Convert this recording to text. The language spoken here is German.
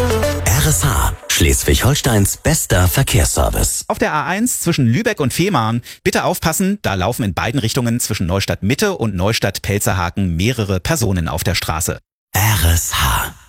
RSH, Schleswig-Holsteins bester Verkehrsservice. Auf der A1 zwischen Lübeck und Fehmarn. Bitte aufpassen, da laufen in beiden Richtungen zwischen Neustadt Mitte und Neustadt Pelzerhaken mehrere Personen auf der Straße. RSH.